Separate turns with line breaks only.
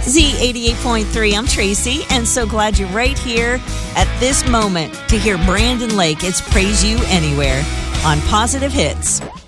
Z88.3, I'm Tracy, and so glad you're right here at this moment to hear Brandon Lake. It's Praise You Anywhere on Positive Hits.